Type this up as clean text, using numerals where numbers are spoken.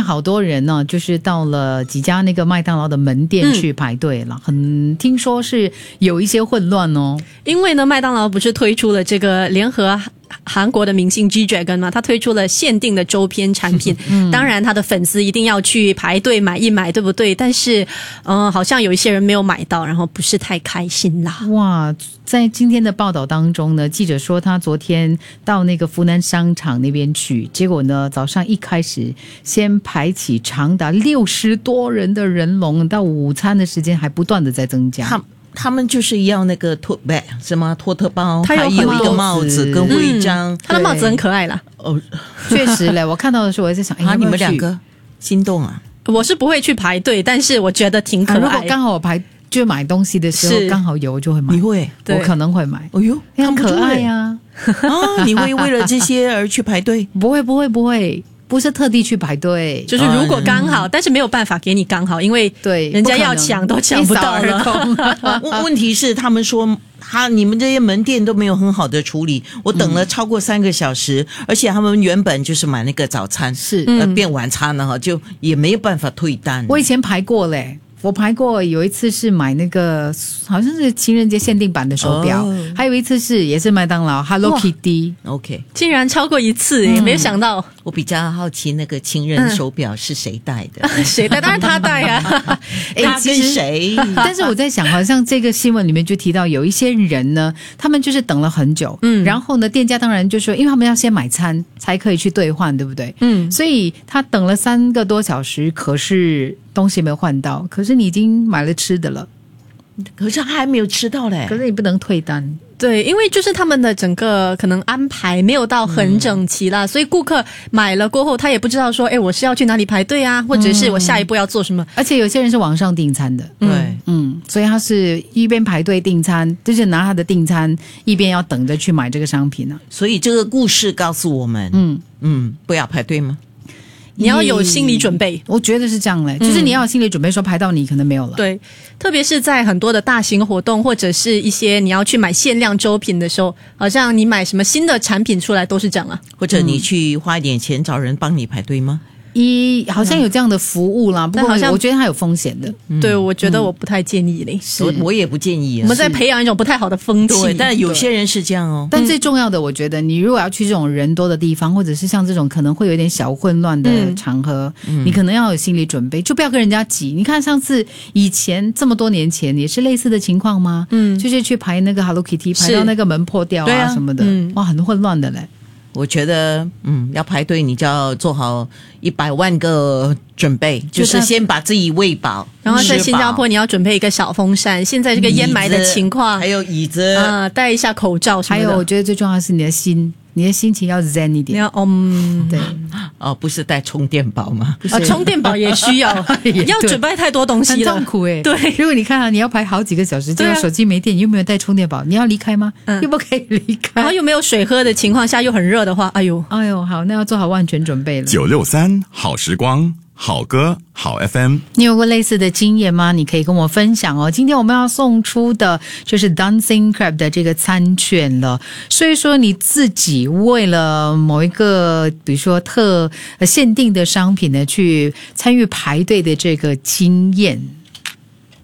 好多人呢，就是到了几家那个麦当劳的门店去排队了，听说是有一些混乱哦。 因为呢，麦当劳不是推出了这个联合韩国的明星 G-Dragon 嘛，他推出了限定的周边产品，当然他的粉丝一定要去排队买一买，对不对？但是好像有一些人没有买到，然后不是太开心啦。 哇，在今天的报道当中呢，记者说他昨天到那个福南商场那边去，结果呢早上一开始先排起长达60多人的人龙，到午餐的时间还不断的在增加。 他们就是要那个什么托特包， 还有一个帽子跟徽章， 他的帽子很可爱啦。 哦， 确实嘞，我看到的时候我在想， 你们两个心动啊？ 我是不会去排队，但是我觉得挺可爱。 如果刚好我就买东西的时候刚好有，我就会买。 你会？ 我可能会买。 哎呦， 很可爱呀！ 你会为了这些而去排队？ 不会。不是特地去排队， 就是如果刚好，但是没有办法给你刚好，因为对人家要抢都抢不到了。 问题是他们说你们这些门店都没有很好的处理，我等了超过3个小时，而且他们原本就是买那个早餐是变晚餐了，就也没有办法退单。 我以前排过嘞。我排过，有一次是买那个好像是情人节限定版的手表，还有一次也是麦当劳 Hello Kitty。OK， 竟然超过一次耶，没有想到。 我比较好奇那个情人手表是谁戴的？ 谁戴？当然他戴啊。 他跟谁？ 但是我在想，好像这个新闻里面就提到有一些人呢，他们就是等了很久，然后呢，店家当然就说，因为他们要先买餐才可以去兑换，对不对？所以他等了3个多小时，可是东西没有换到，可是你已经买了吃的了， 可是他还没有吃到嘞， 可是你不能退单。 对，因为就是他们的整个可能安排没有到很整齐啦，所以顾客买了过后，他也不知道说，我是要去哪里排队啊，或者是我下一步要做什么。 而且有些人是网上订餐的， 对， 所以他是一边排队订餐，就是拿他的订餐，一边要等着去买这个商品啊。 所以这个故事告诉我们，不要排队吗？ 你要有心理准备， 我觉得是这样嘞，就是你要有心理准备，说排到你可能没有了。 对，特别是在很多的大型活动或者是一些你要去买限量周品的时候，好像你买什么新的产品出来都是这样啊。 或者你去花一点钱找人帮你排队吗？ 好像有这样的服务啦，不过我觉得它有风险的。 对，我觉得我不太建议嘞。 我也不建议啊。 我们在培养一种不太好的风气。 对，但有些人是这样哦。 但最重要的，我觉得你如果要去这种人多的地方，或者是像这种可能会有点小混乱的场合，你可能要有心理准备，就不要跟人家挤。你看上次以前这么多年前也是类似的情况吗？就是去排那个 Hello Kitty， 排到那个门破掉啊什么的，哇，很混乱的嘞。 我觉得，要排队，你就要做好100万个准备，就是先把自己喂饱。 然后在新加坡，你要准备一个小风扇。现在这个烟霾的情况， 还有椅子戴一下口罩什么的。 还有，我觉得最重要的是你的心。你的心情要 zen 一点， 你要对不是带充电宝吗？ 充电宝也需要，要准备太多东西了， 很痛苦哎。 对， 如果你看到你要排好几个小时，结果手机没电，你又没有带充电宝，你要离开吗？又不可以离开， 然后又没有水喝的情况下，又很热的话，哎呦， 好，那要做好万全准备了。 963好时光。好歌好 FM， 你有过类似的经验吗？你可以跟我分享哦。今天我们要送出的就是 Dancing Crab 的这个餐券了。所以说你自己为了某一个比如说限定的商品呢，去参与排队的这个经验，